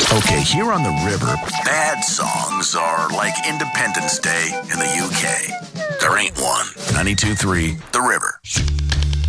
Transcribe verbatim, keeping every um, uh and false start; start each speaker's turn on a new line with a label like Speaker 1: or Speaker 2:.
Speaker 1: Okay, here on the river, bad songs are like Independence Day in the U K. There ain't one. ninety-two point three, The River.